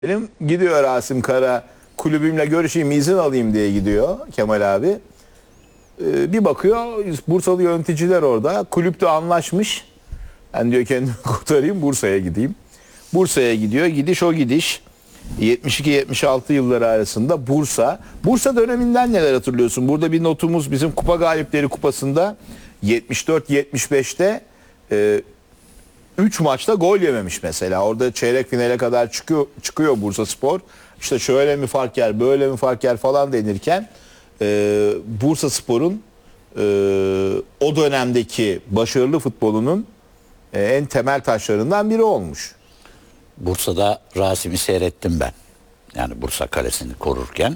Benim gidiyor Rasim Kara, kulübümle görüşeyim, izin alayım diye gidiyor Kemal abi. Bir bakıyor Bursalı yöneticiler orada. Kulüpte anlaşmış. Ben diyor kendimi kurtarayım, Bursa'ya gideyim. Bursa'ya gidiyor. Gidiş o gidiş. 72-76 yılları arasında Bursa. Bursa döneminden neler hatırlıyorsun? Burada bir notumuz bizim Kupa Galipleri Kupası'nda 74-75'te 3 maçta gol yememiş mesela. Orada çeyrek finale kadar çıkıyor Bursaspor. İşte şöyle mi fark yer, böyle mi fark yer falan denirken Bursaspor'un o dönemdeki başarılı futbolunun en temel taşlarından biri olmuş. Bursa'da Rasim'i seyrettim ben. Yani Bursa Kalesi'ni korurken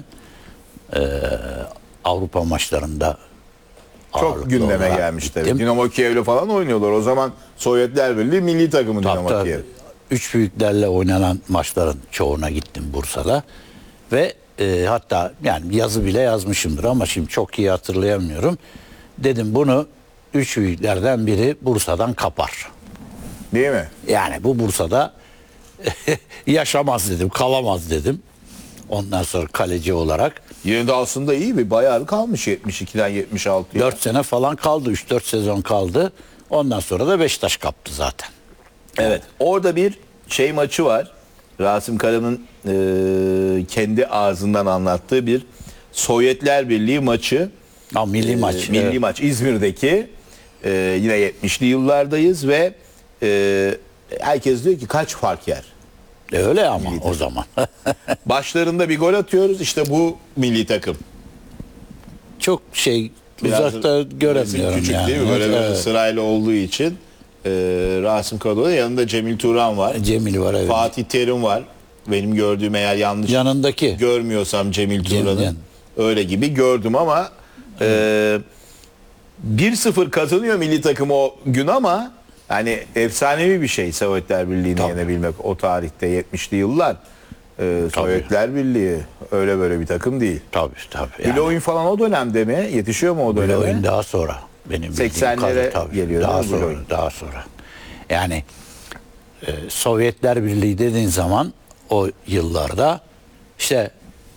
Avrupa maçlarında çok gündeme gelmiş tabii. Dinamo Kiev'le falan oynuyorlar. O zaman Sovyetler Birliği milli takımı Dinamo Kiev. Üç büyüklerle oynanan maçların çoğuna gittim Bursa'da. Ve hatta yani yazı bile yazmışımdır ama şimdi çok iyi hatırlayamıyorum. Dedim bunu üç büyüklerden biri Bursa'dan kapar. Değil mi? Yani bu Bursa'da yaşamaz dedim, kalamaz dedim. Ondan sonra kaleci olarak. Yine de aslında iyi bir bayağı kalmış 72'den 76'ya. 4 sene falan kaldı, 3-4 sezon kaldı. Ondan sonra da Beşiktaş kaptı zaten. Evet. Orada bir şey maçı var. Rasim Kara'nın kendi ağzından anlattığı bir Sovyetler Birliği maçı. Milli maç. Milli evet. maç İzmir'deki yine 70'li yıllardayız ve herkes diyor ki kaç fark yer? Öyle ama o zaman. Başlarında bir gol atıyoruz. İşte bu milli takım. Çok Biraz uzakta göremiyorum küçük yani. değil mi? Böyle Evet. sırayla olduğu için Rasim Kara'nın yanında Cemil Turan var. Cemil var, evet. Fatih Terim var. Benim gördüğüm, eğer yanlış Yanındaki. görmüyorsam Cemil Turan'ın Cemil. öyle gibi gördüm ama 1-0 kazanıyor milli takım o gün ama hani efsanevi bir şey Sovyetler Birliği'ni yenebilmek o tarihte 70'li yıllar. Sovyetler Birliği öyle böyle bir takım değil. Tabii. Yani. Oyun falan o dönemde mi? Yetişiyor mu o döneme? Oyun daha sonra. Benim 80'lere geliyor. Daha sonra. Yani Sovyetler Birliği dediğin zaman o yıllarda işte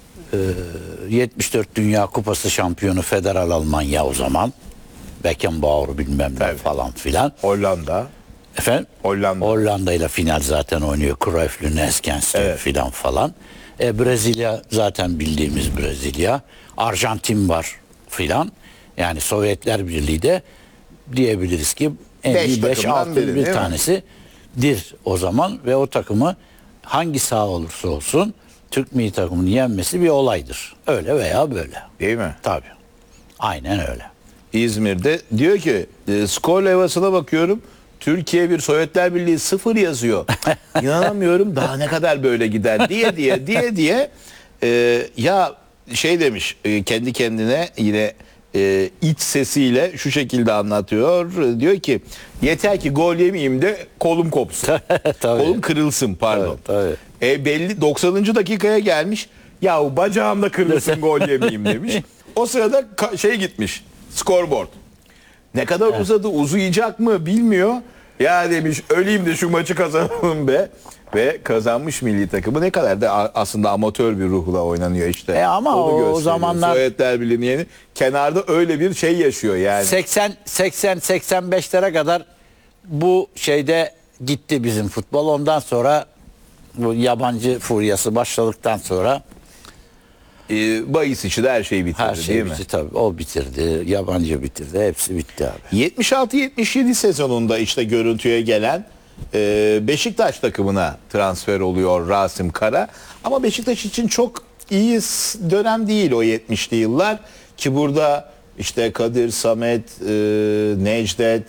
74 Dünya Kupası şampiyonu Federal Almanya o zaman. Beckenbauer bilmem ne falan filan. Hollanda. Efendim? Hollanda ile final zaten oynuyor. Cruyff'lü Neskenster filan falan. Brezilya zaten bildiğimiz Brezilya. Arjantin var filan. Yani Sovyetler Birliği de diyebiliriz ki en iyi 5-6 bir tanesidir o zaman ve o takımı hangi saha olursa olsun Türk milli takımını yenmesi bir olaydır. Öyle veya böyle. Değil mi? Tabii. Aynen öyle. İzmir'de diyor ki skor levhasına bakıyorum. Türkiye 1 Sovyetler Birliği 0 yazıyor. İnanamıyorum daha ne kadar böyle gider diye ya şey demiş kendi kendine yine iç sesiyle şu şekilde anlatıyor. Diyor ki yeter ki gol yemeyeyim de kolum kopsun. Kolum kırılsın pardon. Belli 90. dakikaya gelmiş. Ya bacağım da kırılsın gol yemeyeyim demiş. O sırada gitmiş. Scoreboard. Ne kadar uzadı, uzayacak mı bilmiyor. Ya demiş öleyim de şu maçı kazanalım be. Ve kazanmış milli takımı. Ne kadar da aslında amatör bir ruhla oynanıyor işte. Ama o zamanlar Sovyetler Birliği'nin yeni kenarda öyle bir şey yaşıyor yani. 80-85'lere kadar bu şeyde gitti bizim futbol. Ondan sonra bu yabancı furyası başladıktan sonra bahis içi de her şey bitirdi her şey değil mi? bitti tabii. O bitirdi, yabancı bitirdi. Hepsi bitti abi. 76-77 sezonunda işte görüntüye gelen Beşiktaş takımına transfer oluyor Rasim Kara. Ama Beşiktaş için çok iyi dönem değil o 70'li yıllar. Ki burada işte Kadir, Samet, Necdet,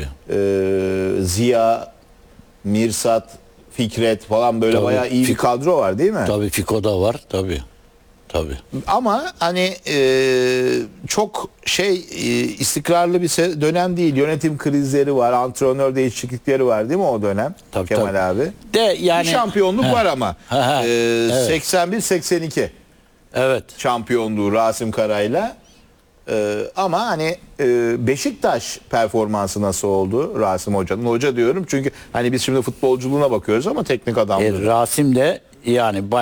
Ziya, Mirsat, Fikret falan böyle bayağı iyi bir kadro var değil mi? Tabii Fiko da var tabii. Ama hani çok istikrarlı bir dönem değil. Yönetim krizleri var, antrenör değişiklikleri var değil mi o dönem? Kemal abi. De yani bir şampiyonluk var ama. 81-82. Evet. Şampiyonluğu Rasim Kara'yla. Ama hani Beşiktaş performansı nasıl oldu Rasim Hoca'nın? Hoca diyorum çünkü hani biz şimdi futbolculuğuna bakıyoruz ama teknik adamlığı. Rasim de Yani